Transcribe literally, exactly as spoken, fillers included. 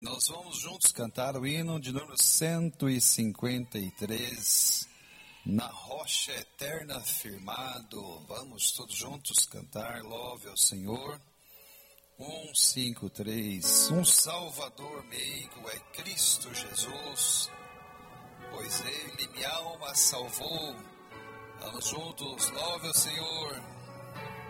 Nós vamos juntos cantar o hino de número cento e cinquenta e três, Na Rocha Eterna Firmado. Vamos todos juntos cantar, louve ao Senhor. Um, cinco, três. Um Salvador meigo é Cristo Jesus, pois Ele minha alma salvou. Vamos juntos, louve ao Senhor.